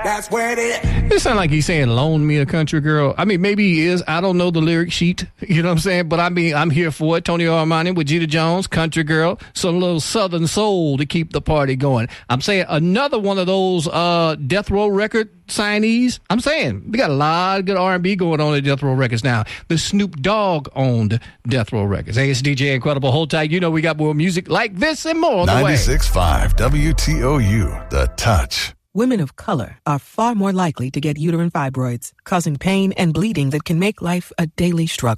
That's where it is. It sounds like he's saying, loan me a country girl. I mean, maybe he is. I don't know the lyric sheet. You know what I'm saying? But I mean, I'm here for it. Tony Armani with Jeter Jones, country girl. Some little southern soul to keep the party going. I'm saying another one of those Death Row record signees. I'm saying we got a lot of good R&B going on at Death Row Records now. The Snoop Dogg owned Death Row Records. Hey, it's DJ Incredible. Hold tight. You know we got more music like this and more on the way. 96.5 WTOU, The Touch. Women of color are far more likely to get uterine fibroids, causing pain and bleeding that can make life a daily struggle.